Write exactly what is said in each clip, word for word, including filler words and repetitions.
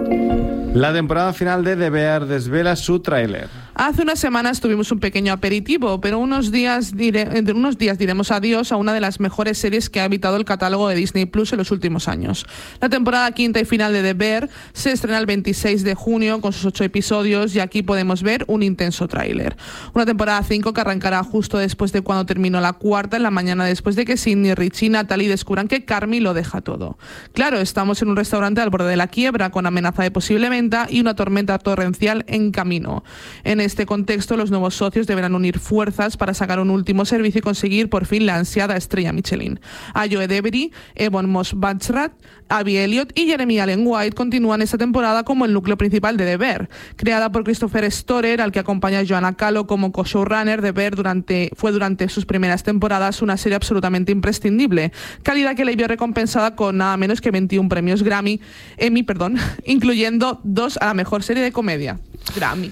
La temporada final de The Bear desvela su tráiler. Hace unas semanas tuvimos un pequeño aperitivo, pero unos días, dire, en unos días diremos adiós a una de las mejores series que ha habitado el catálogo de Disney Plus en los últimos años. La temporada quinta y final de The Bear se estrena el veintiséis de junio con sus ocho episodios y aquí podemos ver un intenso tráiler. Una temporada cinco que arrancará justo después de cuando terminó la cuarta, en la mañana después de que Sidney, Richie y Natalie descubran que Carmy lo deja todo. Claro, estamos en un restaurante al borde de la quiebra con amenaza de posible venta y una tormenta torrencial en camino. En este contexto, los nuevos socios deberán unir fuerzas para sacar un último servicio y conseguir por fin la ansiada estrella Michelin. Ayo Edebiri, Ebon Moss-Bachrach, Abby Elliott y Jeremy Allen White continúan esta temporada como el núcleo principal de The Bear. Creada por Christopher Storer, al que acompaña Joanna Calo como co-showrunner, The Bear durante, fue durante sus primeras temporadas una serie absolutamente imprescindible, calidad que le vio recompensada con nada menos que veintiún premios Grammy, Emmy, perdón, incluyendo dos a la mejor serie de comedia. Grammy.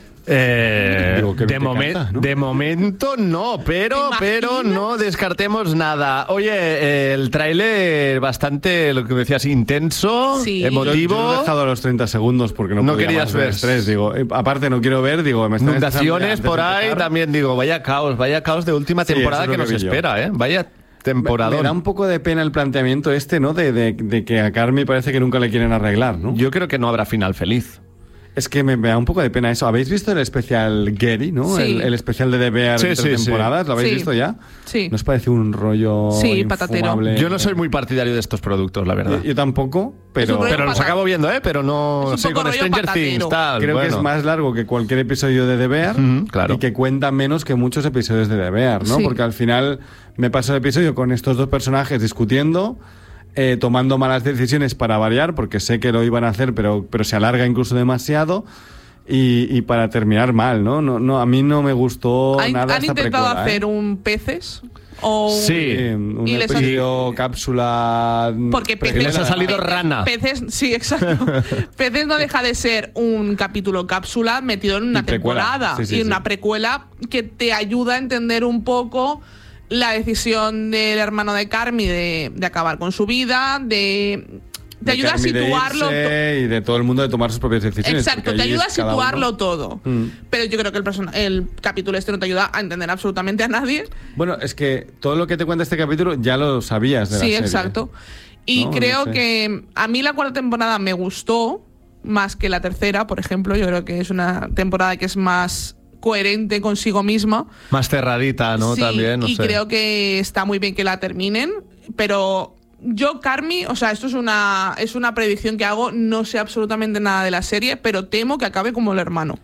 Eh, Digo, que de, momen- canta, ¿no? de momento no, pero, pero no descartemos nada. Oye, eh, el tráiler bastante, lo que decías, intenso, Sí. emotivo. Yo, yo lo he dejado a los treinta segundos porque no, No podía querías más del ver. estrés. Digo, eh, aparte no quiero ver, digo, me están Inundaciones estresando por antes de ahí, empezar. también digo, vaya caos, vaya caos de última Sí, temporada eso es que lo nos que vi yo. espera, ¿eh? Vaya Me, temporadón. me da un poco de pena el planteamiento este, ¿no? De, de, de que a Carmy parece que nunca le quieren arreglar, ¿no? Yo creo que no habrá final feliz. Es que me, me da un poco de pena eso. ¿Habéis visto el especial Gary, no? Sí. El, el especial de The Bear Sí, de tres sí, sí. temporadas. ¿Lo habéis Sí. visto ya? Sí. ¿Nos parece un rollo Sí, patatero. infumable? Yo no soy muy partidario de estos productos, la verdad. Yo, yo tampoco, pero... Es un rollo Pero los pata- acabo viendo, ¿eh? Pero no... Es un Sí, poco con rollo Stranger patatero. Things, tal. Creo que bueno. es más largo que cualquier episodio de The Bear Ujú, claro. y que cuenta menos que muchos episodios de The Bear, ¿no? Sí. Porque al final me paso el episodio con estos dos personajes discutiendo, eh, tomando malas decisiones para variar, porque sé que lo iban a hacer, pero, pero se alarga incluso demasiado. Y, y para terminar mal, ¿no? No, no, a mí no me gustó ¿Han, nada han esta intentado precuela, hacer ¿eh? un peces? O un- Sí. Eh, un Y les ha- episodio cápsula... Porque precuela. peces, les ha salido peces- rana. Peces, sí, exacto. Peces no deja de ser un capítulo cápsula metido en una Y precuela. temporada. Sí, sí, y sí. una precuela que te ayuda a entender un poco la decisión del hermano de Carmy de, de acabar con su vida, de... Te De ayuda a Carmy de situarlo. irse y de todo el mundo de tomar sus propias decisiones. Exacto, porque te allí ayuda a es cada situarlo uno. todo. Mm. Pero yo creo que el, persona- el capítulo este no te ayuda a entender absolutamente a nadie. Bueno, es que todo lo que te cuenta este capítulo ya lo sabías de la Sí, serie. exacto. Y No, creo no sé. que a mí la cuarta temporada me gustó más que la tercera, por ejemplo. Yo creo que es una temporada que es más coherente consigo misma. Más cerradita, ¿no? Sí, También, no y sé. creo que está muy bien que la terminen, pero yo, Carmy, o sea, esto es una, es una predicción que hago, no sé absolutamente nada de la serie, pero temo que acabe como el hermano.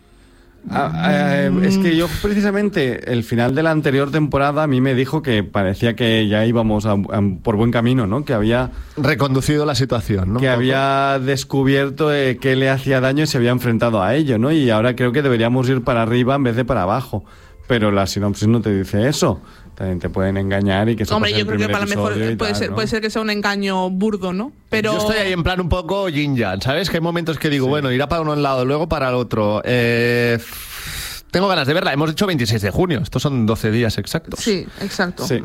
Ah, eh, es que yo precisamente el final de la anterior temporada a mí me dijo que parecía que ya íbamos a- a- por buen camino, ¿no? Que había Reconducido la situación, ¿no? que Un poco. había descubierto eh, qué le hacía daño y se había enfrentado a ello, ¿no? Y ahora creo que deberíamos ir para arriba en vez de para abajo. Pero la sinopsis no te dice eso. También te pueden engañar y que se Hombre, pase yo el creo que primer para lo mejor episodio y puede tal, ser, ¿no? puede ser que sea un engaño burdo, ¿no? Pero Yo estoy ahí en plan un poco yin-yang, ¿sabes? Que hay momentos que digo, bueno, irá para uno lado, luego para el otro. Eh, tengo ganas de verla. Hemos dicho veintiséis de junio. Estos son doce días exactos. sí, exacto. Sí.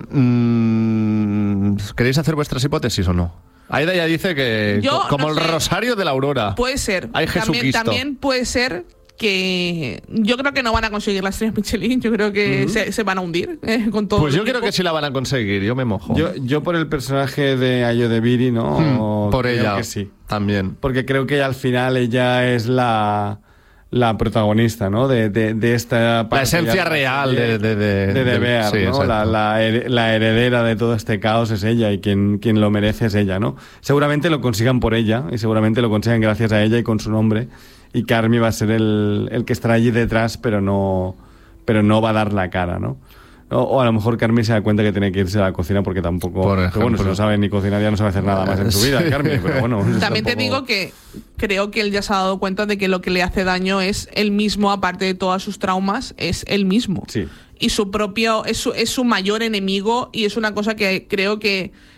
Mm, ¿Queréis hacer vuestras hipótesis o no? Aida ya dice que Yo co- como no el sé. rosario de la aurora. Puede ser. Hay También, Jesucristo. también puede ser que yo creo que no van a conseguir la estrella Michelin. Yo creo que se, se van a hundir eh, con todo. Pues el yo creo equipo. que sí la van a conseguir, yo me mojo. Yo, yo por el personaje de Ayo de Biri, ¿no? Mm, por Creo ella. que sí. También. Porque creo que al final ella es la, la protagonista, ¿no? De, de, de esta La esencia real de- de- de- de The del- Bear, sí, ¿no? exacto. La, la, her- la heredera de todo este caos es ella y quien, quien lo merece es ella, ¿no? Seguramente lo consigan por ella y seguramente lo consigan gracias a ella y con su nombre. Y Carmy va a ser el, el que estará allí detrás, pero no, pero no va a dar la cara, ¿no? O, o a lo mejor Carmy se da cuenta que tiene que irse a la cocina porque tampoco... Por pero bueno, ejemplo. si no sabe ni cocinar ya no sabe hacer nada más en su vida, Sí. Carmy, pero bueno... eso También te tampoco- digo que creo que él ya se ha dado cuenta de que lo que le hace daño es él mismo, aparte de todos sus traumas, es él mismo. Sí. Y su propio, es su, es su mayor enemigo y es una cosa que creo que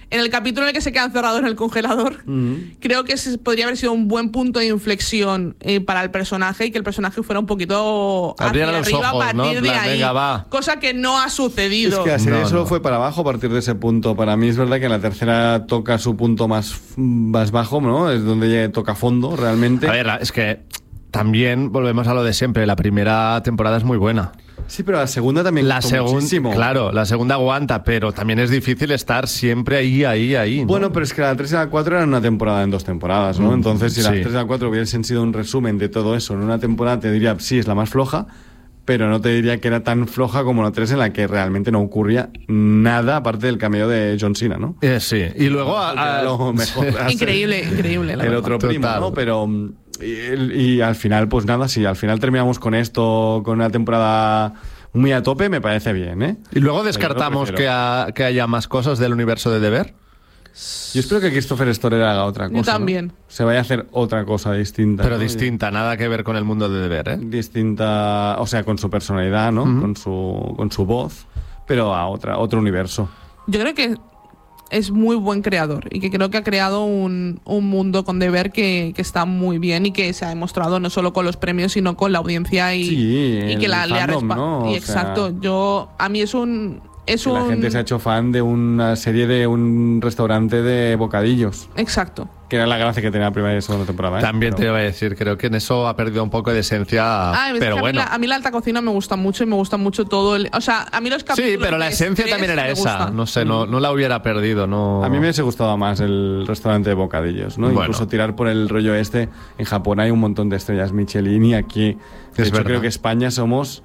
En el capítulo en el que se queda encerrado en el congelador, mm. creo que ese podría haber sido un buen punto de inflexión eh, para el personaje y que el personaje fuera un poquito hacia los arriba ojos, a partir ¿no? de Plan, ahí. venga, va. Cosa que no ha sucedido. Es que la serie No, solo no. fue para abajo a partir de ese punto. Para mí es verdad que la tercera toca su punto más, más bajo, ¿no? Es donde ya toca fondo, realmente. A ver, es que también volvemos a lo de siempre. La primera temporada es muy buena. Sí, pero la segunda también La costó muchísimo. segunda, claro, la segunda aguanta, pero también es difícil estar siempre ahí, ahí, ahí, ¿no? Bueno, pero es que la tres y la cuatro eran una temporada en dos temporadas, ¿no? Entonces, si sí. las tres y la cuatro hubiesen sido un resumen de todo eso en una temporada, te diría, sí, es la más floja, pero no te diría que era tan floja como la tres en la que realmente no ocurría nada aparte del cameo de John Cena, ¿no? Eh, sí, y luego... A, a, lo mejor, increíble, increíble. La el verdad. otro primo, Total. ¿no? Pero... Y, y al final, pues nada, sí, al final terminamos con esto, con una temporada muy a tope, me parece bien, ¿eh? Y luego descartamos que, ha, que haya más cosas del universo de The Bear. Yo espero que Christopher Storer haga otra cosa. Yo también. ¿no? Se vaya a hacer otra cosa distinta. Pero ¿no? distinta, nada que ver con el mundo de The Bear, ¿eh? Distinta, o sea, con su personalidad, ¿no? Uh-huh. Con su con su voz, pero a otra otro universo. Yo creo que es muy buen creador y que creo que ha creado un, un mundo con The Bear que, que está muy bien y que se ha demostrado no solo con los premios sino con la audiencia y, sí, y que la le ha respaldado. ¿no? Exacto, sea, yo a mí es un es que un... la gente se ha hecho fan de una serie de un restaurante de bocadillos. Exacto. Que era la gracia que tenía la primera y segunda temporada. ¿eh? También pero... te iba a decir, creo que en eso ha perdido un poco de esencia, ah, pero a bueno. Mí la, a mí la alta cocina me gusta mucho y me gusta mucho todo el... O sea, a mí los capítulos... Sí, pero la esencia también era esa. Gusta. No sé, no, no la hubiera perdido. No... A mí me hubiese gustado más el restaurante de bocadillos, ¿no? Bueno. Incluso tirar por el rollo este. En Japón hay un montón de estrellas Michelin y aquí... De es hecho, verdad. creo que España somos...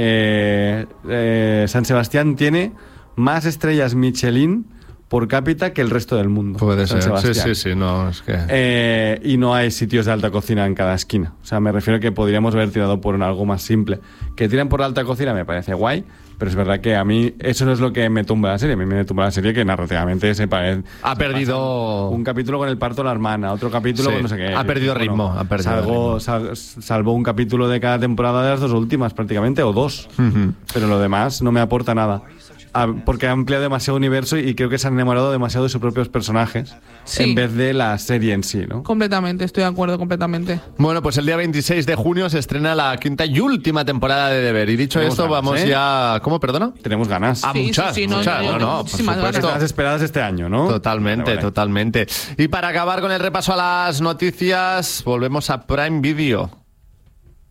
Eh, eh, San Sebastián tiene más estrellas Michelin por cápita que el resto del mundo. Puede San ser, sí, Sebastián. sí, sí, no, es que... Eh, y no hay sitios de alta cocina en cada esquina. O sea, me refiero a que podríamos haber tirado por algo más simple. Que tiran por alta cocina me parece guay, pero es verdad que a mí eso no es lo que me tumba la serie. A mí me tumba la serie que narrativamente se parece... Ha se perdido... Un capítulo con el parto de la hermana, otro capítulo Sí, con no sé qué. ha perdido Bueno, ritmo, ha perdido salvo, ritmo. Sal, salvo un capítulo de cada temporada de las dos últimas, prácticamente, o dos. Uh-huh. Pero lo demás no me aporta nada. Porque ha ampliado demasiado universo y creo que se han enamorado demasiado de sus propios personajes sí. en vez de la serie en sí, ¿no? Completamente, estoy de acuerdo completamente. Bueno, pues el día veintiséis de junio se estrena la quinta y última temporada de The Bear. Y dicho Tenemos esto, ganas, vamos ¿eh? ya... ¿Cómo, perdona? Tenemos ganas. Ah, Sí, muchas, sí, sí, no, muchas. no, No, no, no, por muchísimas supuesto. ganas. Las esperadas este año, ¿no? Totalmente, Vale, vale. totalmente. Y para acabar con el repaso a las noticias, volvemos a Prime Video.